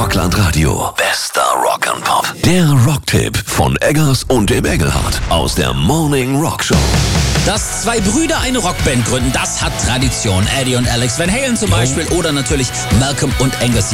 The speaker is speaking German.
Rockland Radio. Bester Rock and Pop. Der Rocktipp von Eggers und dem Engelhardt aus der Morning Rock Show. Dass zwei Brüder eine Rockband gründen, das hat Tradition. Eddie und Alex Van Halen zum Beispiel oder natürlich Malcolm und Angus Young.